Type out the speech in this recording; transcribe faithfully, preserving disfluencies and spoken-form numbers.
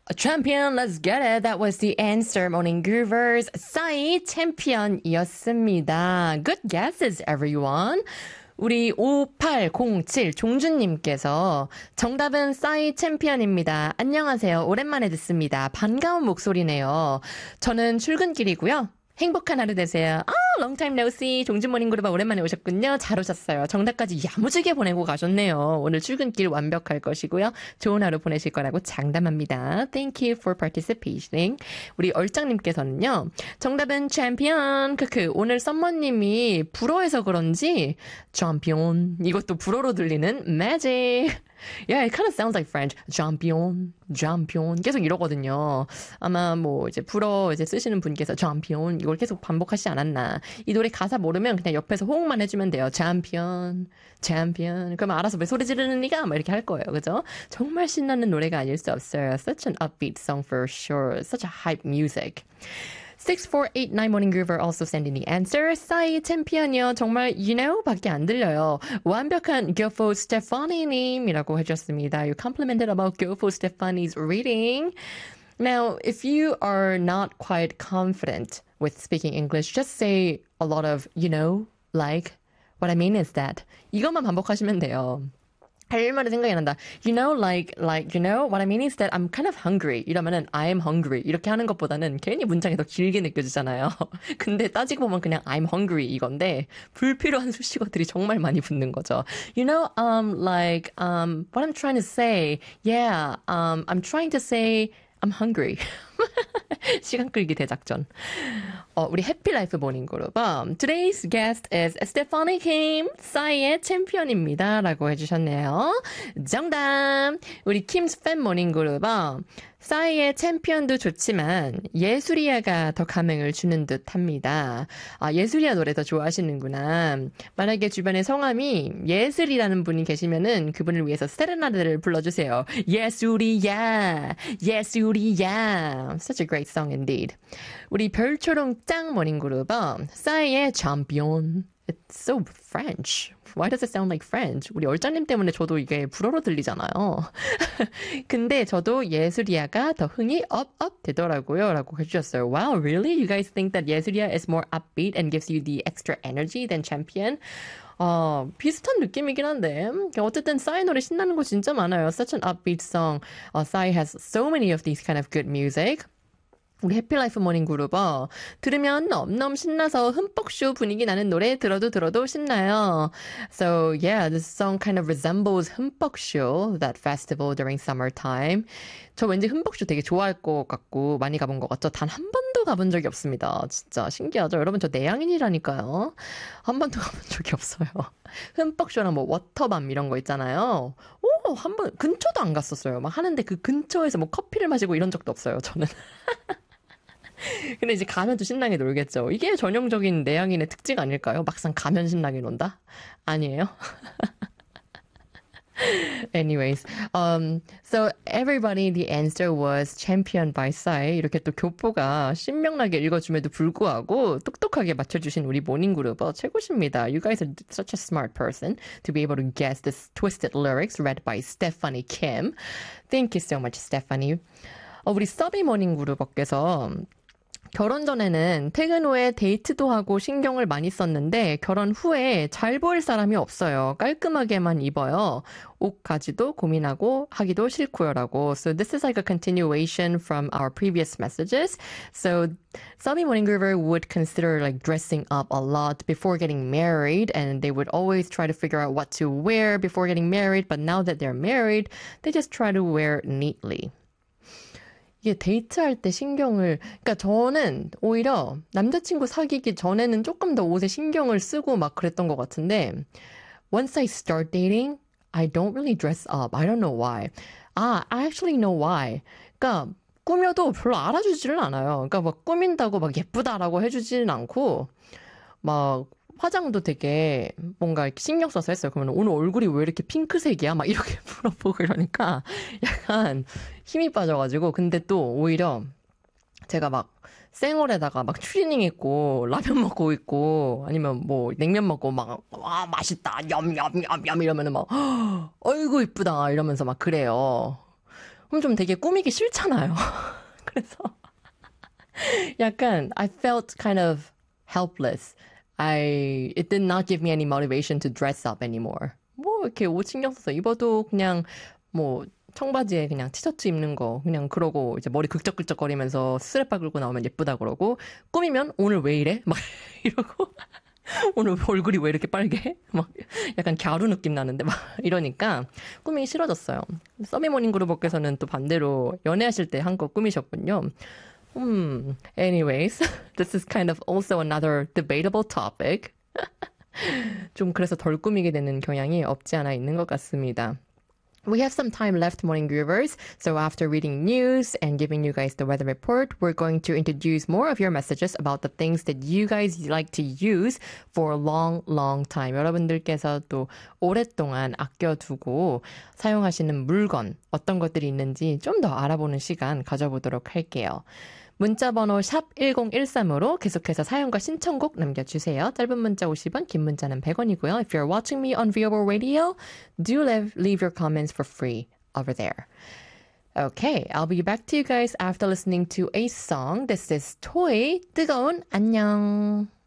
Champion, let's get it. That was the answer. Morning Groovers. 싸이 챔피언이었습니다. Good guesses, everyone. 우리 오팔공칠 종준님께서 정답은 싸이 챔피언입니다. 안녕하세요. 오랜만에 듣습니다. 반가운 목소리네요. 저는 출근길이고요. 행복한 하루 되세요. 아, long time no see. 종준 모닝 그룹 오랜만에 오셨군요. 잘 오셨어요. 정답까지 야무지게 보내고 가셨네요. 오늘 출근길 완벽할 것이고요. 좋은 하루 보내실 거라고 장담합니다. Thank you for participating. 우리 얼짱님께서는요. 정답은 챔피언. 크크. 오늘 썸머님이 불어해서 그런지 챔피언. 이것도 불어로 들리는 magic. Yeah, it kind of sounds like French. champion, champion. 계속 이러거든요. 아마 뭐 이제 불어 이제 쓰시는 분께서 champion 이걸 계속 반복하시지 않았나. 이 노래 가사 모르면 그냥 옆에서 호응만 해주면 돼요. champion, champion. 그러면 알아서 왜 소리 지르는 니가? 막 이렇게 할 거예요. 그죠? 정말 신나는 노래가 아닐 수 없어요. Such an upbeat song for sure. Such a hype music. six four eight nine Morning Groover also sending the answer. 싸이 챔피언이요. 정말 you know 밖에 안 들려요. 완벽한 Go for Stephanie 님이라고 해주셨습니다. You complimented about Go for Stephanie's reading. Now, if you are not quite confident with speaking English, just say a lot of you know, like. What I mean is that 이것만 반복하시면 돼요. 할 말이 생각이 난다. You know, like, like, you know, what I mean is that I'm kind of hungry. 이러면은 I'm hungry. 이렇게 하는 것보다는 괜히 문장이 더 길게 느껴지잖아요. 근데 따지고 보면 그냥 I'm hungry 이건데 불필요한 수식어들이 정말 많이 붙는 거죠. You know, um, like, um, what I'm trying to say. Yeah, um, I'm trying to say I'm hungry. 시간 끌기 대작전. 어, 우리 해피라이프 모닝 그룹. Today's guest is Stephanie Kim, 싸이의 챔피언입니다. 라고 해주셨네요. 정답! 우리 킴스 팬 모닝 그룹. 싸이의 챔피언도 좋지만 예술이야가 더 감흥을 주는 듯 합니다. 아, 예술이야 노래 더 좋아하시는구나. 만약에 주변에 성함이 예슬이라는 분이 계시면은 그분을 위해서 세레나데를 불러주세요. 예술이야, 예술이야. Such a great song indeed. 우리 별초롱 짱 모닝그룹. 싸이의 champion. It's so French. Why does it sound like French? 우리 얼짱님 때문에 저도 이게 불어로 들리잖아요. 근데 저도 예술이야가 더 흥이 up, up 되더라고요. 라고 해주셨어요. Wow, really? You guys think that 예술이야 is more upbeat and gives you the extra energy than champion? 어, 비슷한 느낌이긴 한데 어쨌든 싸이 노래 신나는 거 진짜 많아요. Such an upbeat song. Uh, 싸이 has so many of these kind of good music. 우리 해피라이프 모닝 그룹 들으면 넘넘 신나서 흠뻑쇼 분위기 나는 노래 들어도 들어도 신나요. So yeah, this song kind of resembles 흠뻑쇼, that festival during summertime. 저 왠지 흠뻑쇼 되게 좋아할 것 같고 많이 가본 것 같죠? 단 한 번도 가본 적이 없습니다. 진짜 신기하죠? 여러분 저 내향인이라니까요. 한 번도 가본 적이 없어요. 흠뻑쇼랑 뭐 워터밤 이런 거 있잖아요. 오, 한 번 근처도 안 갔었어요. 막 하는데 그 근처에서 뭐 커피를 마시고 이런 적도 없어요. 저는. 근데 이제 가면 또 신나게 놀겠죠. 이게 전형적인 내향인의 특징 아닐까요? 막상 가면 신나게 논다? 아니에요? Anyways, um, so everybody, the answer was champion by 싸이. 이렇게 또 교포가 신명나게 읽어줌에도 불구하고 똑똑하게 맞춰주신 우리 모닝그룹 최고십니다. You guys are such a smart person to be able to guess this twisted lyrics read by Stephanie Kim. Thank you so much, Stephanie. 어, 우리 서비 모닝그룹께서 결혼 전에는 퇴근 후에 데이트도 하고 신경을 많이 썼는데 결혼 후에 잘 보일 사람이 없어요. 깔끔하게만 입어요. 옷가지도 고민하고 하기도 싫고요라고. So this is like a continuation from our previous messages. So Subby Morning Groover would consider like dressing up a lot before getting married, and they would always try to figure out what to wear before getting married. But now that they're married, they just try to wear neatly. 이게 데이트할 때 신경을, 그러니까 저는 오히려 남자친구 사귀기 전에는 조금 더 옷에 신경을 쓰고 막 그랬던 것 같은데 once I start dating, I don't really dress up. I don't know why. 아, I actually know why. 그러니까 꾸며도 별로 알아주지를 않아요. 그러니까 막 꾸민다고 막 예쁘다라고 해주지는 않고 막 화장도 되게 뭔가 이렇게 신경 써서 했어요. 그러면 오늘 얼굴이 왜 이렇게 핑크색이야? 막 이렇게 물어보고 이러니까 약간 힘이 빠져가지고. 근데 또 오히려 제가 막 생얼에다가 막 추리닝 입고 라면 먹고 있고 아니면 뭐 냉면 먹고 막 와 맛있다 염염염염 이러면은 막 어이구 이쁘다 이러면서 막 그래요. 그럼 좀 되게 꾸미기 싫잖아요. 그래서 약간 I felt kind of helpless. I it did not give me any motivation to dress up anymore. 뭐 이렇게 옷 신경 써서 입어도 그냥 뭐 청바지에 그냥 티셔츠 입는 거 그냥 그러고 이제 머리 긁적긁적거리면서 스트랩바 긁고 나오면 예쁘다 그러고 꾸미면 오늘 왜 이래? 막 이러고 오늘 얼굴이 왜 이렇게 빨개? 막 약간 갸루 느낌 나는데 막 이러니까 꾸미기 싫어졌어요. 서미모닝 그룹께서는 또 반대로 연애하실 때 한 거 꾸미셨군요. Hmm. Anyways, this is kind of also another debatable topic. 좀 그래서 덜 꾸미게 되는 경향이 없지 않아 있는 것 같습니다. We have some time left, morning groovers. So after reading news and giving you guys the weather report, we're going to introduce more of your messages about the things that you guys like to use for a long, long time. 여러분들께서 또 오랫동안 아껴두고 사용하시는 물건, 어떤 것들이 있는지 좀 더 알아보는 시간 가져보도록 할게요. 문자번호 샵 일공일삼으로 계속해서 사연과 신청곡 남겨주세요. 짧은 문자 오십 원, 긴 문자는 백 원이고요. If you're watching me on Viewable Radio, do leave, leave your comments for free over there. Okay, I'll be back to you guys after listening to a song. This is Toy, 뜨거운 안녕.